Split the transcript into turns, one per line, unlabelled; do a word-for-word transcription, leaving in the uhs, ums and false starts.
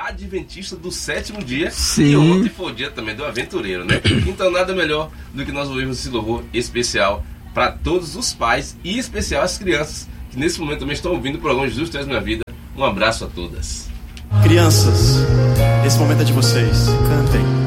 adventista do sétimo dia.
Sim.
E ontem foi o dia também do aventureiro, né? Então nada melhor do que nós ouvirmos esse louvor especial para todos os pais e em especial as crianças que nesse momento também estão ouvindo o programa Jesus Traz Minha Vida. Um abraço a todas.
Crianças, esse momento é de vocês. Cantem.